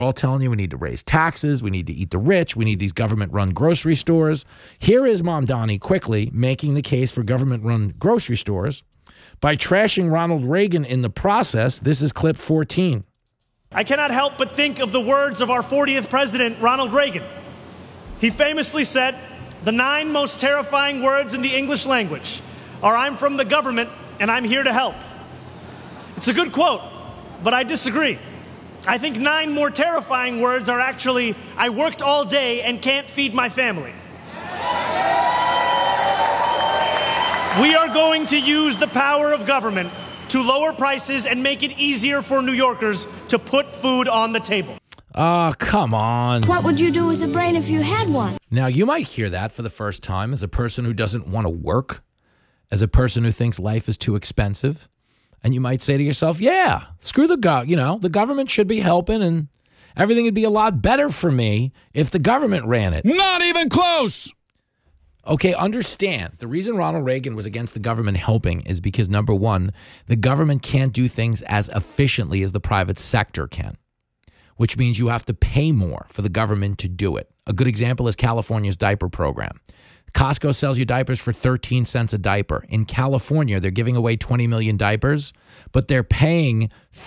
all telling you we need to raise taxes, we need to eat the rich, we need these government-run grocery stores. Here is Mamdani quickly making the case for government-run grocery stores by trashing Ronald Reagan in the process. This is clip 14. I cannot help but think of the words of our 40th president, Ronald Reagan. He famously said, "The 9 most terrifying words in the English language are 'I'm from the government and I'm here to help.'" It's a good quote, but I disagree. I think 9 more terrifying words are actually, "I worked all day and can't feed my family." We are going to use the power of government to lower prices and make it easier for New Yorkers to put food on the table. Oh, come on. What would you do with a brain if you had one? Now, you might hear that for the first time as a person who doesn't want to work, as a person who thinks life is too expensive. And you might say to yourself, yeah, screw the the government should be helping and everything would be a lot better for me if the government ran it. Not even close. Okay, understand. The reason Ronald Reagan was against the government helping is because, number one, the government can't do things as efficiently as the private sector can, which means you have to pay more for the government to do it. A good example is California's diaper program. Costco sells you diapers for 13 cents a diaper. In California, they're giving away 20 million diapers, but they're paying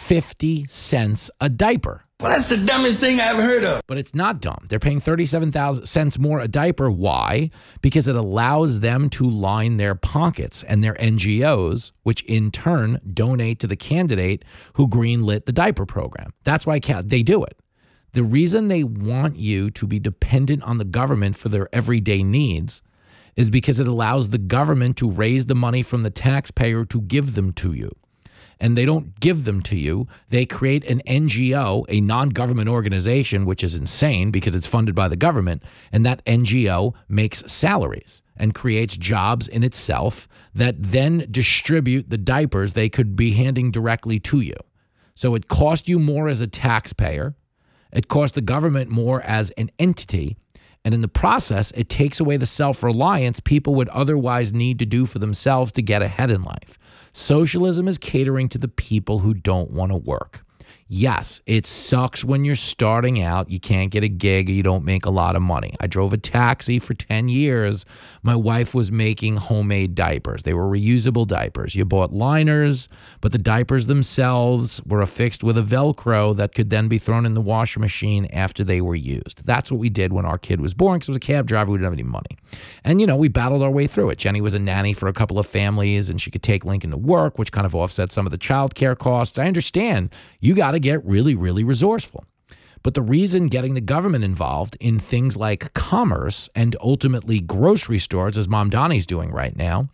50 cents a diaper. Well, that's the dumbest thing I ever heard of. But it's not dumb. They're paying 37 cents more a diaper. Why? Because it allows them to line their pockets and their NGOs, which in turn donate to the candidate who greenlit the diaper program. That's why they do it. The reason they want you to be dependent on the government for their everyday needs is because it allows the government to raise the money from the taxpayer to give them to you. And they don't give them to you. They create an NGO, a non-government organization, which is insane because it's funded by the government. And that NGO makes salaries and creates jobs in itself that then distribute the diapers they could be handing directly to you. So it costs you more as a taxpayer. It costs the government more as an entity. And in the process, it takes away the self-reliance people would otherwise need to do for themselves to get ahead in life. Socialism is catering to the people who don't want to work. Yes, it sucks when you're starting out. You can't get a gig or you don't make a lot of money. I drove a taxi for 10 years. My wife was making homemade diapers. They were reusable diapers. You bought liners, but the diapers themselves were affixed with a Velcro that could then be thrown in the washing machine after they were used. That's what we did when our kid was born because it was a cab driver. We didn't have any money. And, we battled our way through it. Jenny was a nanny for a couple of families, and she could take Lincoln to work, which kind of offset some of the child care costs. I understand you got to get really, really resourceful. But the reason getting the government involved in things like commerce and ultimately grocery stores, as Mamdani's doing right now,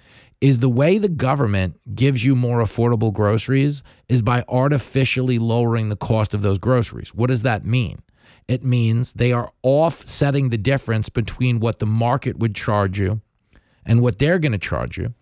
is the way the government gives you more affordable groceries is by artificially lowering the cost of those groceries. What does that mean? It means they are offsetting the difference between what the market would charge you and what they're going to charge you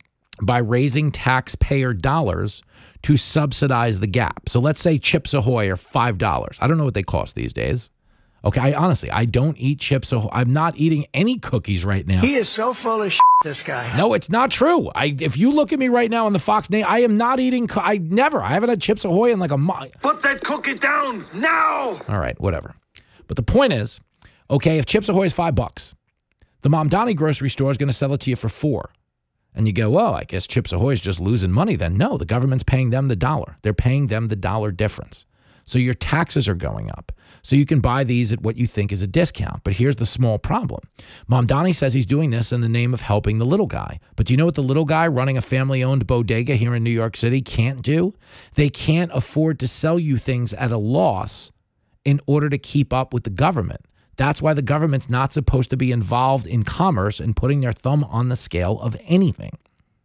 by raising taxpayer dollars to subsidize the gap. So let's say Chips Ahoy are $5. I don't know what they cost these days. Okay, I don't eat Chips Ahoy. I'm not eating any cookies right now. He is so full of shit, this guy. No, it's not true. If you look at me right now on the Fox name, I am not eating. I haven't had Chips Ahoy in like a month. Put that cookie down now. All right, whatever. But the point is, okay, if Chips Ahoy is $5, the Mamdani grocery store is going to sell it to you for $4. And you go, well, I guess Chips Ahoy is just losing money then. No, the government's paying them the dollar. They're paying them the dollar difference. So your taxes are going up. So you can buy these at what you think is a discount. But here's the small problem. Mamdani says he's doing this in the name of helping the little guy. But do you know what the little guy running a family-owned bodega here in New York City can't do? They can't afford to sell you things at a loss in order to keep up with the government. That's why the government's not supposed to be involved in commerce and putting their thumb on the scale of anything.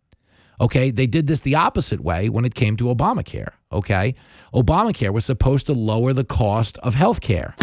Okay, they did this the opposite way when it came to Obamacare. Okay, Obamacare was supposed to lower the cost of health care.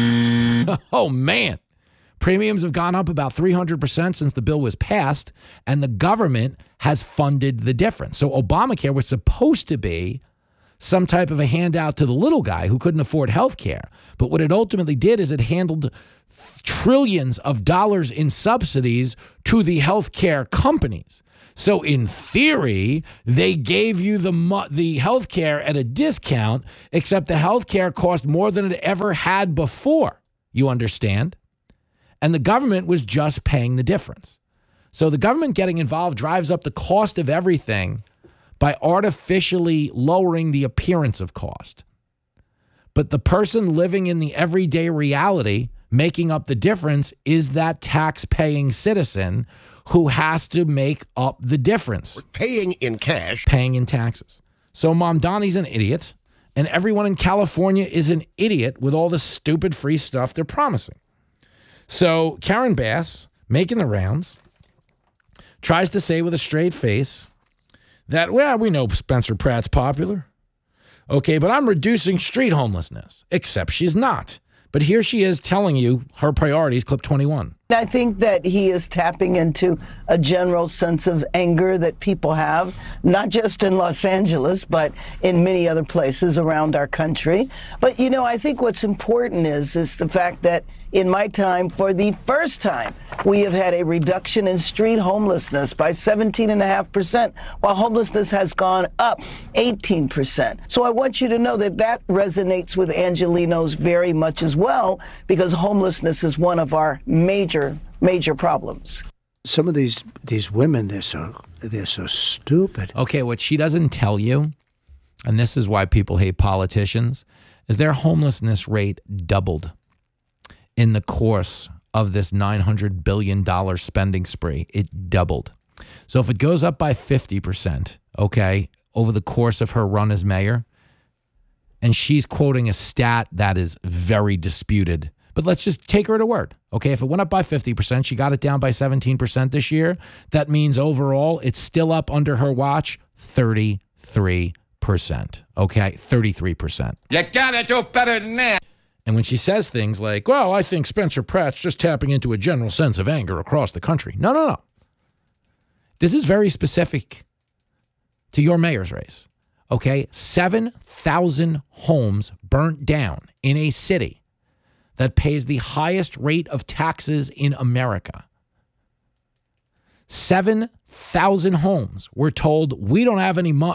Oh, man. Premiums have gone up about 300% since the bill was passed, and the government has funded the difference. So Obamacare was supposed to be some type of a handout to the little guy who couldn't afford health care. But what it ultimately did is it handled trillions of dollars in subsidies to the healthcare companies. So in theory, they gave you the healthcare at a discount, except the healthcare cost more than it ever had before. You understand? And the government was just paying the difference. So the government getting involved drives up the cost of everything by artificially lowering the appearance of cost. But the person living in the everyday reality, making up the difference, is that tax-paying citizen who has to make up the difference. Paying in cash. Paying in taxes. So Mamdani's an idiot, and everyone in California is an idiot with all the stupid free stuff they're promising. So Karen Bass, making the rounds, tries to say with a straight face that, well, we know Spencer Pratt's popular. Okay, but I'm reducing street homelessness, except she's not. But here she is telling you her priorities, clip 21. I think that he is tapping into a general sense of anger that people have, not just in Los Angeles, but in many other places around our country. But, you know, I think what's important is the fact that in my time, for the first time, we have had a reduction in street homelessness by 17.5%, while homelessness has gone up 18%. So I want you to know that that resonates with Angelenos very much as well, because homelessness is one of our major problems. Some of these women, they're so stupid. Okay, what she doesn't tell you, and this is why people hate politicians, is their homelessness rate doubled in the course of this $900 billion spending spree. It doubled. So if it goes up by 50%, okay, over the course of her run as mayor, and she's quoting a stat that is very disputed, but let's just take her at her word. Okay, if it went up by 50%, she got it down by 17% this year. That means overall, it's still up under her watch 33%. Okay, 33%. You gotta do better than that. And when she says things like, well, I think Spencer Pratt's just tapping into a general sense of anger across the country. No. This is very specific to your mayor's race. Okay, 7,000 homes burnt down in a city that pays the highest rate of taxes in America. 7,000 homes were told, we don't have any money.